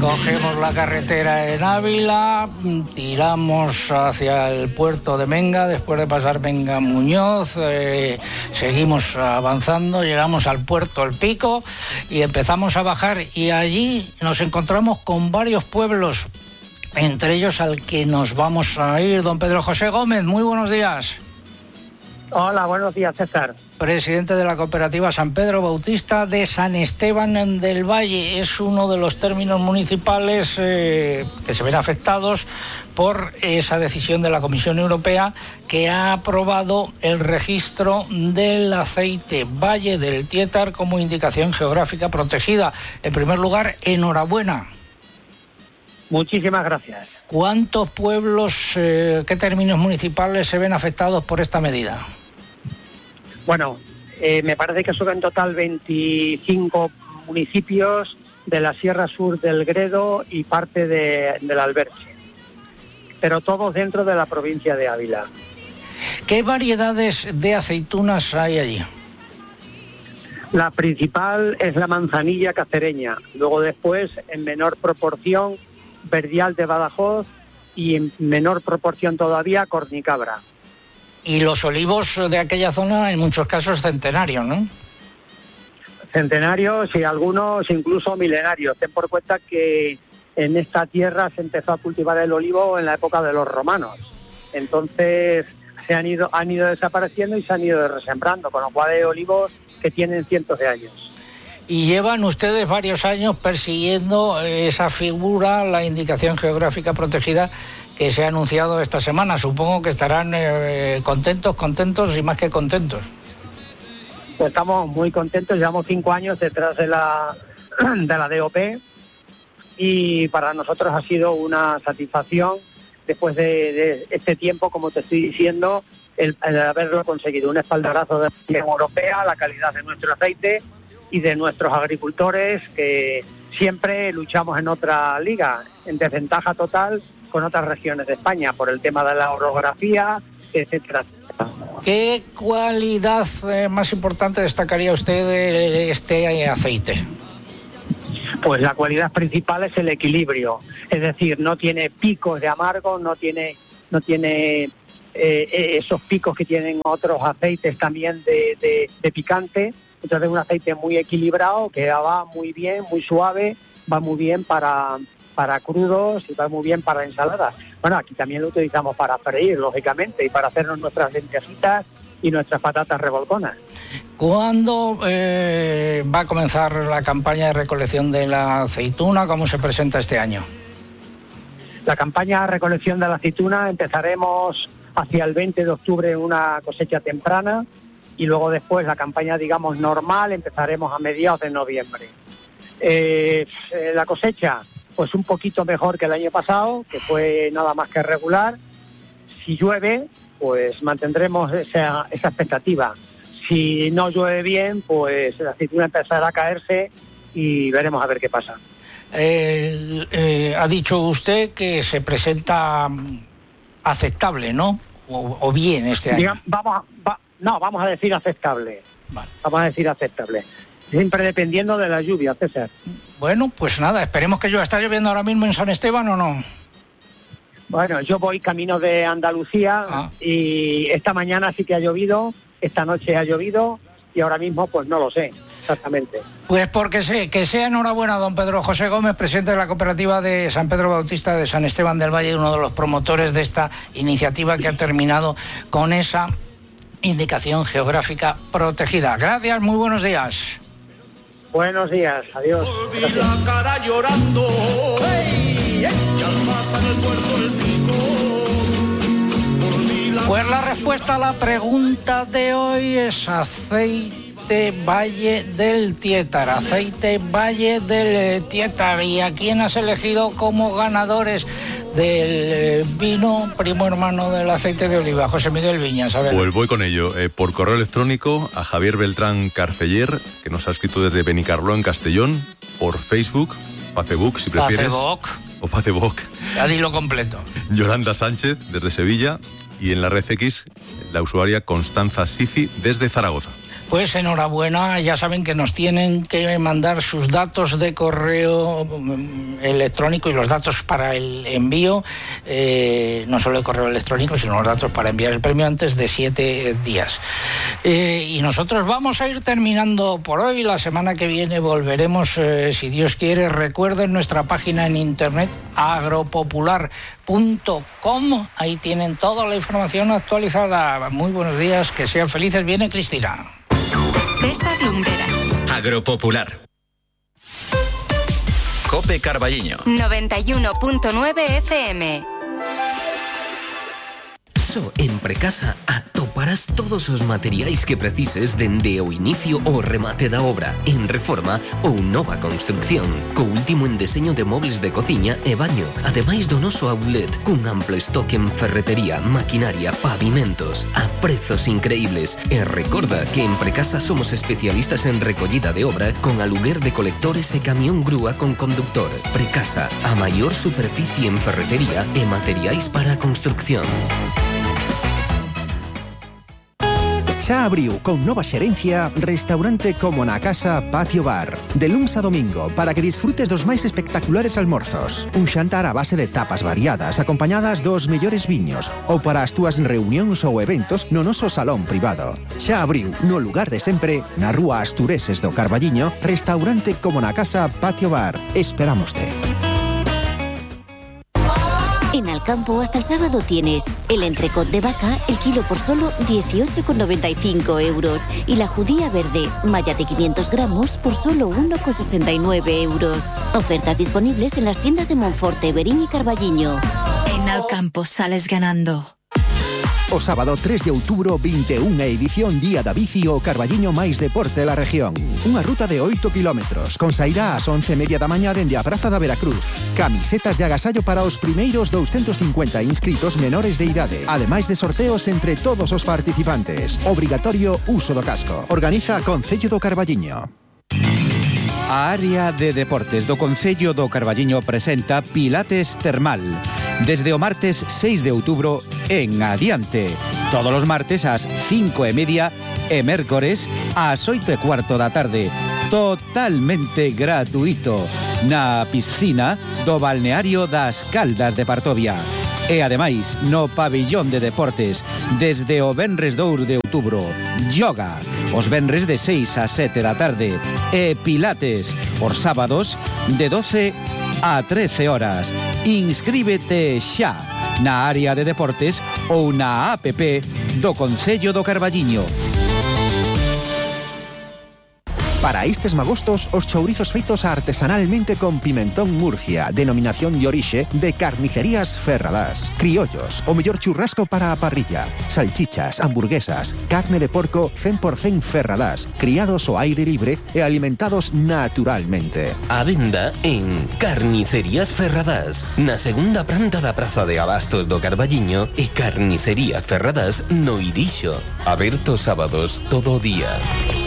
Cogemos la carretera en Ávila, tiramos hacia el puerto de Menga, después de pasar Menga Muñoz, seguimos avanzando, llegamos al puerto El Pico y empezamos a bajar, y allí nos encontramos con varios pueblos, entre ellos al que nos vamos a ir. Don Pedro José Gómez, muy buenos días. Hola, buenos días, César. Presidente de la cooperativa San Pedro Bautista de San Esteban del Valle. Es uno de los términos municipales que se ven afectados por esa decisión de la Comisión Europea, que ha aprobado el registro del aceite Valle del Tietar como indicación geográfica protegida. En primer lugar, enhorabuena. Muchísimas gracias. ¿Cuántos pueblos, qué términos municipales se ven afectados por esta medida? Bueno, me parece que son en total 25 municipios de la Sierra Sur del Gredo y parte del Alberche, pero todos dentro de la provincia de Ávila. ¿Qué variedades de aceitunas hay allí? La principal es la manzanilla cacereña, luego después, en menor proporción, verdial de Badajoz y en menor proporción todavía, cornicabra. Y los olivos de aquella zona, en muchos casos, centenarios, ¿no? Centenarios y algunos incluso milenarios. Ten por cuenta que en esta tierra se empezó a cultivar el olivo en la época de los romanos. Entonces han ido desapareciendo y se han ido resembrando, con lo cual hay olivos que tienen cientos de años. Y llevan ustedes varios años persiguiendo esa figura, la indicación geográfica protegida, que se ha anunciado esta semana. Supongo que estarán contentos y más que contentos. Pues estamos muy contentos, llevamos 5 años detrás de la DOP y para nosotros ha sido una satisfacción, después de este tiempo, como te estoy diciendo, el haberlo conseguido. Un espaldarazo de la Unión Europea, la calidad de nuestro aceite y de nuestros agricultores, que siempre luchamos en otra liga, en desventaja total con otras regiones de España, por el tema de la orografía, etcétera. ¿Qué cualidad más importante destacaría usted de este aceite? Pues la cualidad principal es el equilibrio, es decir, no tiene picos de amargo, no tiene esos picos que tienen otros aceites también de picante. Entonces es un aceite muy equilibrado, que va muy bien, muy suave, va muy bien para crudos y va muy bien para ensaladas. Bueno, aquí también lo utilizamos para freír, lógicamente, y para hacernos nuestras lentejitas y nuestras patatas revolconas. ¿Cuándo va a comenzar la campaña de recolección de la aceituna? ¿Cómo se presenta este año? La campaña de recolección de la aceituna empezaremos hacia el 20 de octubre, una cosecha temprana, y luego después la campaña, digamos, normal, empezaremos a mediados de noviembre. La cosecha, pues un poquito mejor que el año pasado, que fue nada más que regular. Si llueve, pues mantendremos esa expectativa. Si no llueve bien, pues la aceituna empezará a caerse y veremos a ver qué pasa. Ha dicho usted que se presenta aceptable, ¿no? O bien este año. Vamos a decir aceptable. Vale. Vamos a decir aceptable. Siempre dependiendo de la lluvia, César. Bueno, pues nada, esperemos que llueva. ¿Está lloviendo ahora mismo en San Esteban o no? Bueno, yo voy camino de Andalucía y esta mañana sí que ha llovido, esta noche ha llovido y ahora mismo pues no lo sé exactamente. Pues porque sé, que sea enhorabuena don Pedro José Gómez, presidente de la cooperativa de San Pedro Bautista de San Esteban del Valle, uno de los promotores de esta iniciativa que ha terminado con esa indicación geográfica protegida. Gracias, muy buenos días. Buenos días, adiós. Volví la cara llorando, hey, y al pasar el puerto El Pico. Pues la respuesta a la pregunta de hoy es aceite Valle del Tietar. Aceite Valle del Tietar. ¿Y a quién has elegido como ganadores del vino primo hermano del aceite de oliva? José Miguel Viñas, a ver. Pues voy con ello. Por correo electrónico a Javier Beltrán Carceller, que nos ha escrito desde Benicarló, en Castellón, por Facebook si prefieres. Facebook. Ya dilo completo. Yolanda Sánchez, desde Sevilla, y en la red X, la usuaria Constanza Sici, desde Zaragoza. Pues enhorabuena, ya saben que nos tienen que mandar sus datos de correo electrónico y los datos para el envío, no solo el correo electrónico, sino los datos para enviar el premio antes de 7 días. Y nosotros vamos a ir terminando por hoy. La semana que viene volveremos, si Dios quiere. Recuerden nuestra página en internet, agropopular.com. Ahí tienen toda la información actualizada. Muy buenos días, que sean felices. Viene Cristina. César Lumbreras. Agropopular. Cope Carballiño. 91.9 FM. En Precasa atoparás todos os materiais que precises dende o inicio ao remate da obra, en reforma ou nova construcción, co último en deseño de mobles de cociña e baño, ademais do noso outlet, cun amplo estoque en ferretería, maquinaria, pavimentos, a prezos increíbles. E recorda que en Precasa somos especialistas en recollida de obra con aluguer de colectores e camión grúa con conductor. Precasa, a maior superficie en ferretería e materiais para a construcción. Xa abriu con nova xerencia restaurante Como na Casa Patio Bar. De luns a domingo para que disfrutes dos máis espectaculares almorzos. Un xantar a base de tapas variadas acompañadas dos mellores viños ou para as túas reunións ou eventos no noso salón privado. Xa abriu no lugar de sempre na rúa Astureses do Carballiño restaurante Como na Casa Patio Bar. Esperámoste. En Alcampo hasta el sábado tienes el entrecot de vaca, el kilo por solo 18,95 euros y la judía verde, malla de 500 gramos por solo 1,69 euros. Ofertas disponibles en las tiendas de Monforte, Verín y Carballiño. En Alcampo sales ganando. O sábado 3 de outubro, 21ª edición Día da Bici o Carballiño máis deporte da región. Unha ruta de 8 kilómetros, con saída ás 11:30 da mañá dende a Praza da Veracruz. Camisetas de agasallo para os primeiros 250 inscritos menores de idade. Ademais de sorteos entre todos os participantes. Obrigatorio uso do casco. Organiza Concello do Carballiño. A área de deportes do Concello do Carballiño presenta Pilates Termal. Desde o martes 6 de outubro en adiante. Todos os martes ás 5:30 e mércores ás 8:15 da tarde. Totalmente gratuito. Na piscina do balneario das Caldas de Partovia. E ademais, no pabillón de deportes, desde o venres 2 de outubro, yoga, os venres de 6 a 7 da tarde, e pilates, os sábados, de 12 a 13 horas. Inscríbete xa na área de deportes ou na app do Concello do Carballiño. Para estes magostos, os chourizos feitos artesanalmente con pimentón Murcia, denominación de orixe de Carnicerías Ferradás. Criollos, o mellor churrasco para a parrilla. Salchichas, hamburguesas, carne de porco 100% Ferradás, criados ao aire libre e alimentados naturalmente. A venda en Carnicerías Ferradás, na segunda planta da Praza de Abastos do Carballiño e Carnicería Ferradás no Irixo. Aberto sábados todo o día.